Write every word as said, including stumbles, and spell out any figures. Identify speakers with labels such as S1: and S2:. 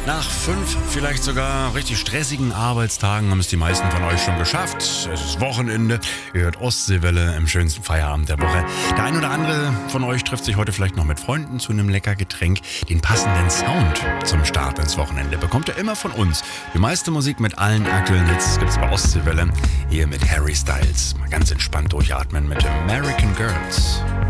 S1: Nach fünf, vielleicht sogar richtig stressigen Arbeitstagen haben es die meisten von euch schon geschafft. Es ist Wochenende, ihr hört Ostseewelle im schönsten Feierabend der Woche. Der ein oder andere von euch trifft sich heute vielleicht noch mit Freunden zu einem lecker Getränk. Den passenden Sound zum Start ins Wochenende bekommt ihr immer von uns. Die meiste Musik mit allen aktuellen Hits gibt's bei Ostseewelle. Hier mit Harry Styles. Mal ganz entspannt durchatmen mit American Girls.